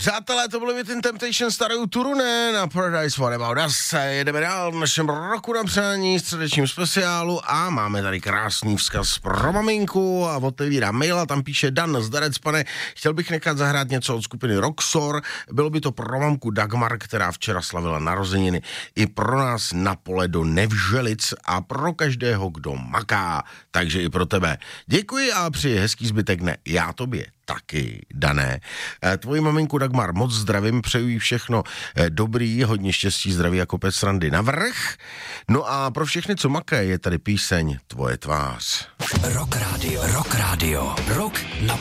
Přátelé, to bylo Within Temptation starou Turunen na Paradise What About Us. Jedeme dál v našem roku na přání středečním speciálu a máme tady krásný vzkaz pro maminku a otevírá mail a tam píše Dan Zdarec, pane, chtěl bych nechat zahrát něco od skupiny Roxor, bylo by to pro mamku Dagmar, která včera slavila narozeniny, i pro nás na pole do Nevželic a pro každého, kdo maká, takže i pro tebe. Děkuji a přeji hezký zbytek dne. Já tobě taky, Dané. Tvoji maminku Dagmar moc zdravím, přeju jí všechno dobrý, hodně štěstí, zdraví jako pec srandy navrch. No a pro všechny, co makají, je tady píseň Tvoje tvář. Rock Radio. Rock na